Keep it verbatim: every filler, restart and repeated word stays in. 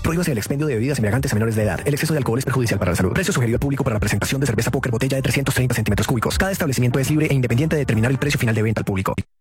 Prohíbase el expendio de bebidas embriagantes a menores de edad. El exceso de alcohol es perjudicial para la salud. Precio sugerido al público para la presentación de cerveza Póker botella de trescientos treinta centímetros cúbicos. Cada establecimiento es libre e independiente de determinar el precio final de venta al público.